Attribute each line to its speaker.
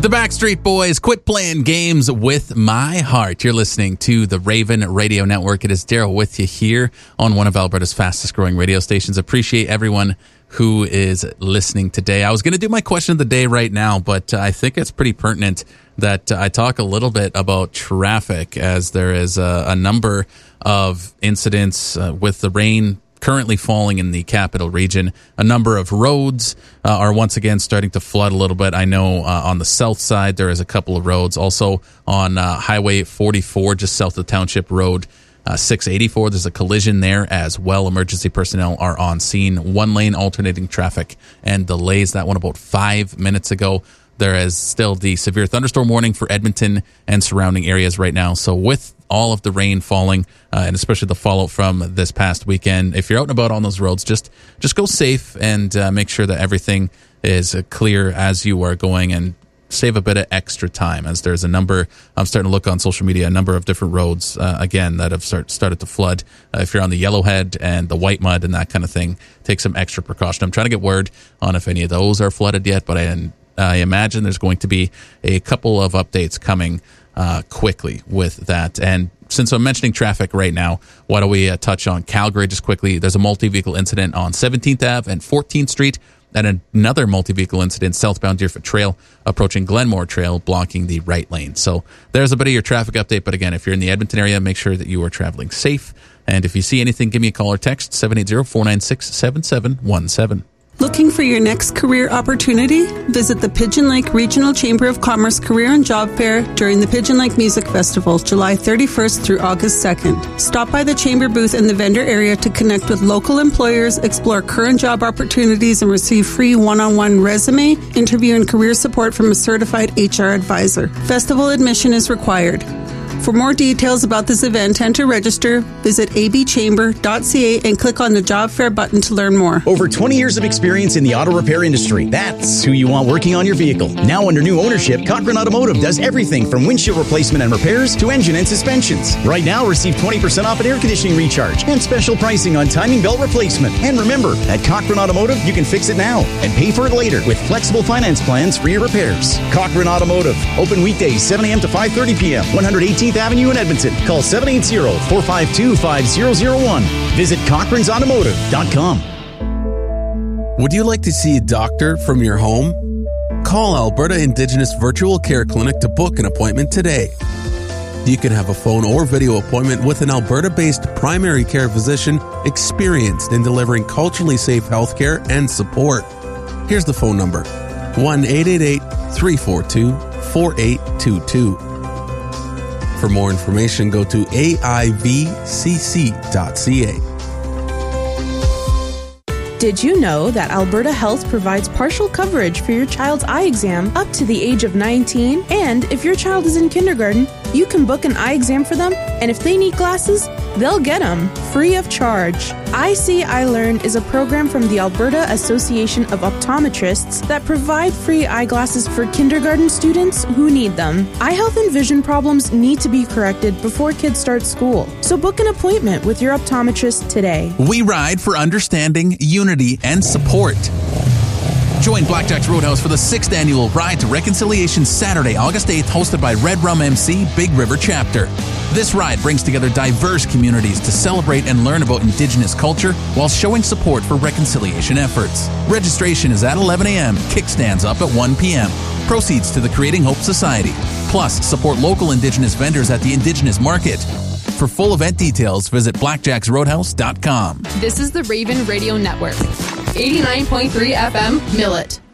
Speaker 1: The Backstreet Boys, Quit Playing Games with My Heart. You're listening to the Raven Radio Network. It is Daryl with you here on one of Alberta's fastest growing radio stations. Appreciate everyone who is listening today. I was going to do my question of the day right now, but I think it's pretty pertinent that I talk a little bit about traffic, as there is a number of incidents with the rain currently falling in the capital region. A number of roads are once again starting to flood a little bit. I know on the south side there is a couple of roads. Also on Highway 44, just south of Township Road 684, there's a collision there as well. Emergency personnel are on scene. One lane alternating traffic and delays. That one about 5 minutes ago. There is still the severe thunderstorm warning for Edmonton and surrounding areas right now. So with all of the rain falling, and especially the fallout from this past weekend, if you're out and about on those roads, just go safe and make sure that everything is clear as you are going, and save a bit of extra time, as there's a number, I'm starting to look on social media, a number of different roads, again, that have started to flood. If you're on the Yellowhead and the White Mud and that kind of thing, take some extra precaution. I'm trying to get word on if any of those are flooded yet, but I imagine there's going to be a couple of updates coming quickly with that. And since I'm mentioning traffic right now, why don't we touch on Calgary just quickly? There's a multi-vehicle incident on 17th Ave and 14th Street, and another multi-vehicle incident southbound Deerfoot Trail approaching Glenmore Trail, blocking the right lane. So there's a bit of your traffic update. But again, if you're in the Edmonton area, make sure that you are traveling safe. And if you see anything, give me a call or text 780-496-7717.
Speaker 2: Looking for your next career opportunity? Visit the Pigeon Lake Regional Chamber of Commerce Career and Job Fair during the Pigeon Lake Music Festival, July 31st through August 2nd. Stop by the chamber booth in the vendor area to connect with local employers, explore current job opportunities, and receive free one-on-one resume, interview, and career support from a certified HR advisor. Festival admission is required. For more details about this event and to register, visit abchamber.ca and click on the Job Fair button to learn more.
Speaker 3: Over 20 years of experience in the auto repair industry. That's who you want working on your vehicle. Now under new ownership, Cochrane Automotive does everything from windshield replacement and repairs to engine and suspensions. Right now, receive 20% off an air conditioning recharge and special pricing on timing belt replacement. And remember, at Cochrane Automotive, you can fix it now and pay for it later with flexible finance plans for your repairs. Cochrane Automotive. Open weekdays 7 a.m. to 5:30 p.m. 118th Avenue in Edmonton. Call 780-452-5001. Visit cochranesautomotive.com.
Speaker 4: Would you like to see a doctor from your home? Call Alberta Indigenous Virtual Care Clinic to book an appointment today. You can have a phone or video appointment with an Alberta-based primary care physician experienced in delivering culturally safe healthcare and support. Here's the phone number: 1-888-342-4822. For more information, go to aivcc.ca.
Speaker 5: Did you know that Alberta Health provides partial coverage for your child's eye exam up to the age of 19? And if your child is in kindergarten, you can book an eye exam for them, and if they need glasses, they'll get them free of charge. I See, I Learn is a program from the Alberta Association of Optometrists that provide free eyeglasses for kindergarten students who need them. Eye health and vision problems need to be corrected before kids start school, so book an appointment with your optometrist today.
Speaker 1: We ride for understanding, unity, and support. Join Blackjack's Roadhouse for the 6th annual Ride to Reconciliation Saturday, August 8th, hosted by Red Rum MC Big River Chapter. This ride brings together diverse communities to celebrate and learn about Indigenous culture while showing support for reconciliation efforts. Registration is at 11 a.m., kickstands up at 1 p.m. Proceeds to the Creating Hope Society. Plus, support local Indigenous vendors at the Indigenous Market. For full event details, visit blackjacksroadhouse.com.
Speaker 6: This is the Raven Radio Network. 89.3 FM, Millet.